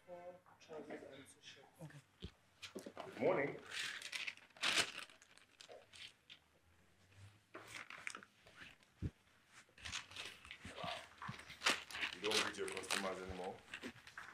Good morning. You don't greet your customers anymore.